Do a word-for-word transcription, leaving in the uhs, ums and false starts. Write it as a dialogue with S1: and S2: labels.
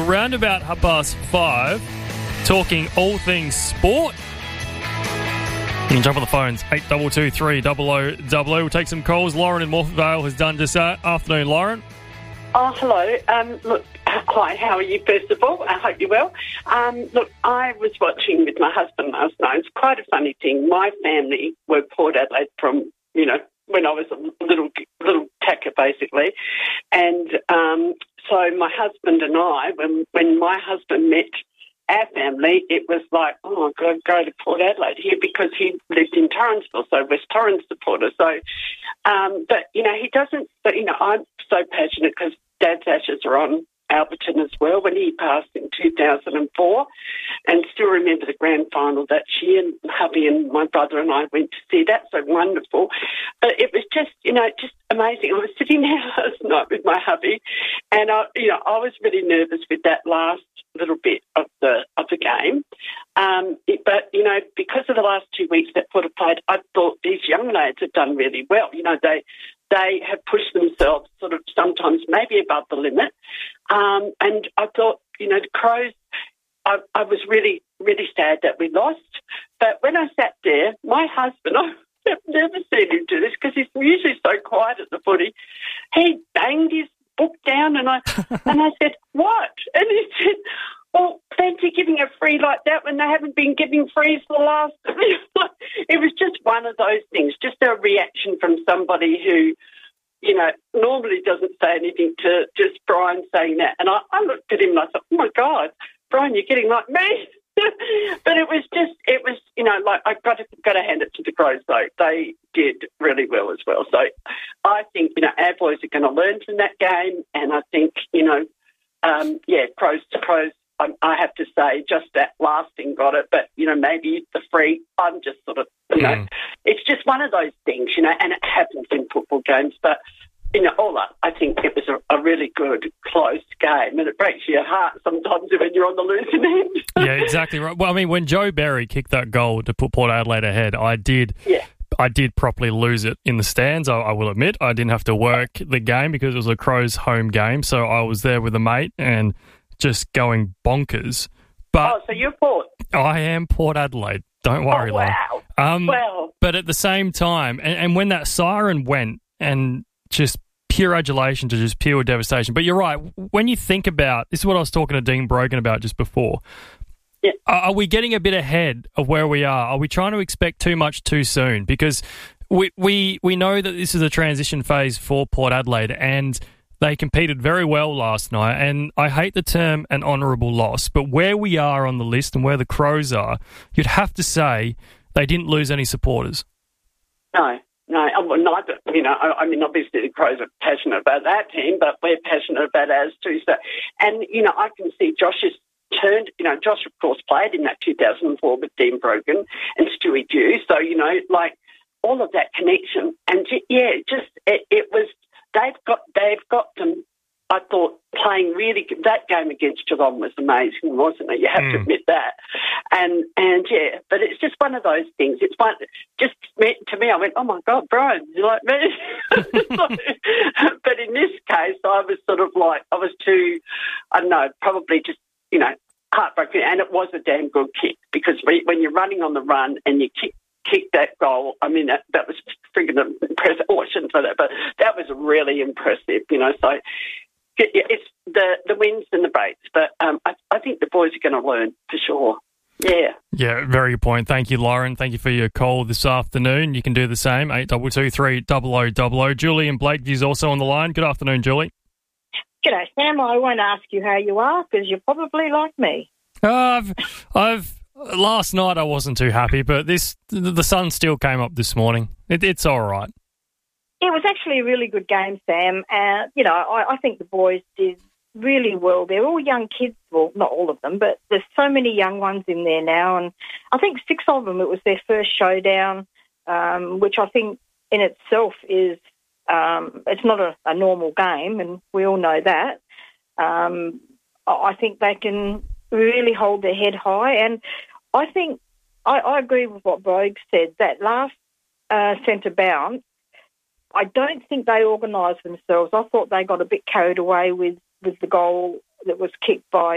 S1: around about half past five, talking all things sport. You can jump on the phones, eight two two three double oh double oh. We'll take some calls. Lauren in Morphet Vale has done just that. Afternoon, Lauren.
S2: Oh, hello. Um, look, hi, how are you, first of all? I hope you're well. Um, look, I was watching with my husband last night. It's quite a funny thing. My family were Port Adelaide from, you know, when I was a little little tacker, basically. And um, so my husband and I, when, when my husband met our family, it was like, oh, I've got to go to Port Adelaide here because he lived in Torrensville, so West Torrens supporter. So, um, but, you know, he doesn't, but, you know, I'm so passionate because Dad's ashes are on Alberton as well when he passed in two thousand four, and still remember the grand final that year, and hubby and my brother and I went to see that, so wonderful. But it was just, you know, just amazing. I was sitting there last night with my hubby, and, I, you know, I was really nervous with that last little bit of the of the game. Um, it, but, you know, because of the last two weeks that Port have played, I thought these young lads have done really well. You know, they they have pushed themselves sort of sometimes maybe above the limit. Um, and I thought, you know, the Crows, I, I was really, really sad that we lost. But when I sat there, my husband, I've never seen him do this because he's usually so quiet at the footy. He banged his book down and I and I said, what? And he said, well, fancy giving a free like that when they haven't been giving frees for the last... It was just one of those things, just a reaction from somebody who, you know, normally doesn't say anything to just Brian saying that. And I, I looked at him and I thought, oh, my God, Brian, you're getting like me. But it was just, it was, you know, like I've got to, got to hand it to the Crows, though. They did really well as well. So I think, you know, our boys are going to learn from that game. And I think, you know, um, yeah, Crows to Crows, I, I have to say, just that last thing got it. But, you know, maybe the free, I'm just sort of, you know, mm. it's just one of those things, you know, and it happens in football games. But, you know, all up, I think it was a, a really good, close game, and it breaks your heart sometimes when you're on the losing end.
S1: Yeah, exactly right. Well, I mean, when Joe Berry kicked that goal to put Port Adelaide ahead, I did...
S2: Yeah.
S1: I did properly lose it in the stands, I, I will admit. I didn't have to work the game because it was a Crows home game, so I was there with a mate and just going bonkers. But
S2: oh, so you're Port?
S1: I am Port Adelaide. Don't worry,
S2: oh, wow.
S1: Um,
S2: well.
S1: But at the same time, and, and when that siren went, and just pure adulation to just pure devastation. But you're right, when you think about, this is what I was talking to Dean Brogan about just before,
S2: yeah.
S1: are, are we getting a bit ahead of where we are? Are we trying to expect too much too soon? Because we we, we know that this is a transition phase for Port Adelaide, and they competed very well last night, and I hate the term an honourable loss, but where we are on the list and where the Crows are, you'd have to say they didn't lose any supporters.
S2: No, no, well, neither. You know, I, I mean, obviously the Crows are passionate about that team, but we're passionate about ours too. So, and, you know, I can see Josh has turned, you know, Josh, of course, played in that two thousand four with Dean Brogan and Stewie Dew, so, you know, like, all of that connection. And, yeah, just, it, it was... They've got they've got them, I thought, playing really good. That game against Geelong was amazing, wasn't it? You have mm. to admit that. And, and yeah, but it's just one of those things. It's one, just to me, I went, oh, my God, Brian, you're like me. But in this case, I was sort of like, I was too, I don't know, probably just, you know, heartbroken. And it was a damn good kick because when you're running on the run and you kick, kick that goal, I mean, that, that was friggin' impressive. Oh, I shouldn't say that, but that was really impressive, you know. So it's the, the wins and the breaks, but um, I, I think the boys are going to learn for sure. Yeah.
S1: Yeah, very good point. Thank you, Lauren. Thank you for your call this afternoon. You can do the same, eight two two three double oh double oh. Julie in Blakeview's also on the line. Good afternoon, Julie.
S3: G'day, Sam. I won't ask you how you are because you're probably like me.
S1: Uh, I've... I've Last night I wasn't too happy, but this the sun still came up this morning. It, it's all right.
S3: It was actually a really good game, Sam. Uh, you know, I, I think the boys did really well. They're all young kids. Well, not all of them, but there's so many young ones in there now. And I think six of them, it was their first showdown, um, which I think in itself is, um, it's not a, a normal game, and we all know that. Um, I think they can really hold their head high. And I think I, I agree with what Brogue said. That last uh, centre bounce, I don't think they organised themselves. I thought they got a bit carried away with, with the goal that was kicked by